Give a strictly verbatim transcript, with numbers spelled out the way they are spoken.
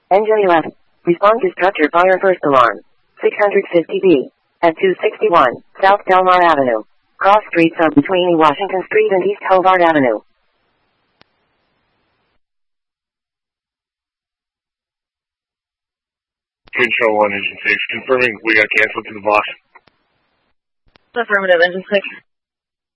Engine eleven. Respond to structure fire first alarm. six hundred fifty B. At two sixty-one, South Delmar Avenue. Cross streets on between Washington Street and East Hobart Avenue. Twin Shell one, Engine six. Confirming we got canceled to the box. Affirmative, Engine six.